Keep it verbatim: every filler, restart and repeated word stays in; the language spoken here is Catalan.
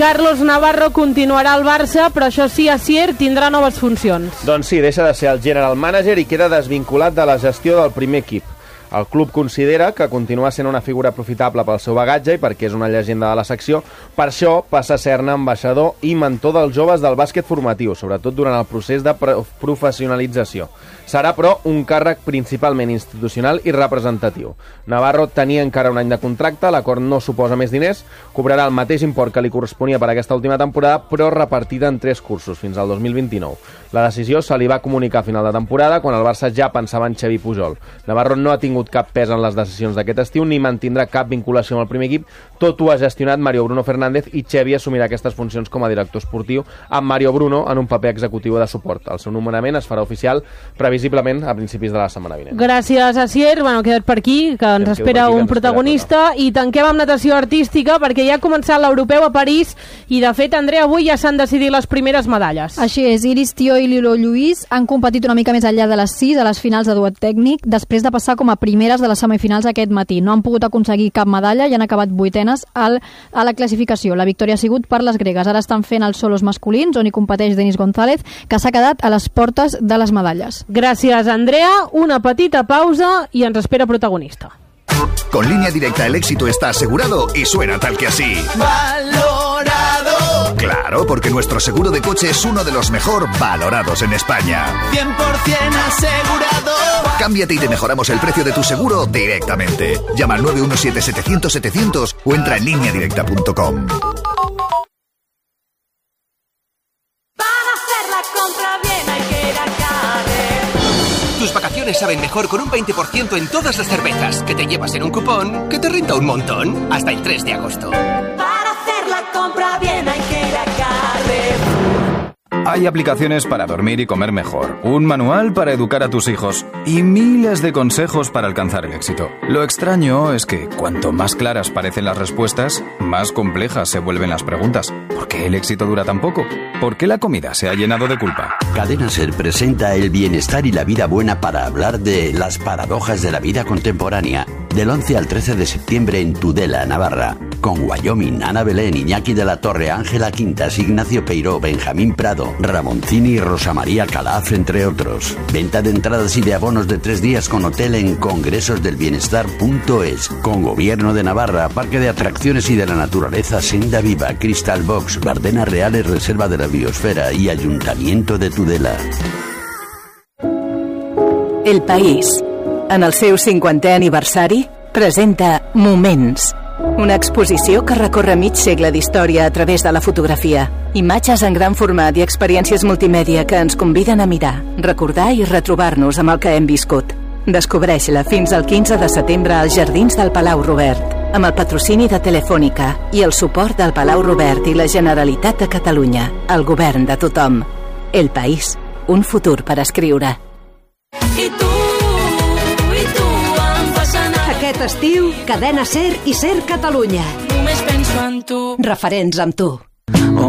Carlos Navarro continuarà al Barça, però això sí, Asier tindrà noves funcions. Doncs sí, deixa de ser el general manager i queda desvinculat de la gestió del primer equip. El club considera que continua sent una figura profitable pel seu bagatge i perquè és una llegenda de la secció. Per això passa a ser-ne ambaixador i mentor dels joves del bàsquet formatiu, sobretot durant el procés de professionalització. Serà, però, un càrrec principalment institucional i representatiu. Navarro tenia encara un any de contracte, l'acord no suposa més diners, cobrarà el mateix import que li corresponia per aquesta última temporada, però repartida en tres cursos, fins al dos mil vint-i-nou. La decisió se li va comunicar a final de temporada, quan el Barça ja pensava en Xavi Pujol. Navarro no ha tingut cap pes en les decisions d'aquest estiu, ni mantindrà cap vinculació amb el primer equip. Tot ho ha gestionat Mario Bruno Fernández i Xavi assumirà aquestes funcions com a director esportiu amb Mario Bruno en un paper executiu de suport. El seu nomenament es farà oficial previsiblement a principis de la setmana vinent. Gràcies, Asier. Bueno, quedat per aquí, que ens espera un protagonista. I tanquem amb natació artística, perquè ja ha començat l'europeu a París i, de fet, Andrea, avui ja s'han decidit les primeres medalles. Així és, Iris Tió i Lilo Lluís han competit una mica més enllà de les sis a les finals de duet tècnic, després de passar com a primeres de les semifinals aquest matí. No han pogut aconseguir cap medalla i han acabat vuitenes al, a la classificació. La victòria ha sigut per les gregues. Ara estan fent els solos masculins, on hi competeix Denis González, que s'ha quedat a les portes de les medalles. Gràcies, Andrea. Una petita pausa i ens espera protagonista. Con Línea Directa el éxito está asegurado y suena tal que así. ¡Valorado! Claro, porque nuestro seguro de coche es uno de los mejor valorados en España. cien por ciento asegurado. Cámbiate y te mejoramos el precio de tu seguro directamente. Llama al nueve uno siete setecientos setecientos o entra en línea directa punto com. Tus vacaciones saben mejor con un veinte por ciento en todas las cervezas que te llevas en un cupón que te renta un montón hasta el tres de agosto. Para hacer la compra bien hay que ir a Carrefour. Hay aplicaciones para dormir y comer mejor, un manual para educar a tus hijos y miles de consejos para alcanzar el éxito. Lo extraño es que cuanto más claras parecen las respuestas, más complejas se vuelven las preguntas. ¿Por qué el éxito dura tan poco? ¿Por qué la comida se ha llenado de culpa? Cadena SER presenta el bienestar y la vida buena para hablar de las paradojas de la vida contemporánea. Del once al trece de septiembre en Tudela, Navarra. Con Wyoming, Ana Belén, Iñaki de la Torre, Ángela Quintas, Ignacio Peiró, Benjamín Prado, Ramoncini y Rosa María Calaf, entre otros. Venta de entradas y de abonos de tres días con hotel en congresos del bienestar punto es. Con Gobierno de Navarra, Parque de Atracciones y de la Naturaleza Senda Viva, Crystal Box, Bardenas Reales, Reserva de la Biosfera y Ayuntamiento de Tudela. El País, en el seu cinquantè aniversari, presenta Moments, una exposició que recorre mig segle d'història a través de la fotografia. Imatges en gran format i experiències multimèdia que ens conviden a mirar, recordar i retrobar-nos amb el que hem viscut. Descobreix-la fins al quinze de setembre als Jardins del Palau Robert, amb el patrocini de Telefònica i el suport del Palau Robert i la Generalitat de Catalunya, el govern de tothom. El País, un futur per escriure. I tu, i tu em fas anar. Aquest estiu, Cadena SER i SER Catalunya. Només penso en tu. Referents amb tu. Oh,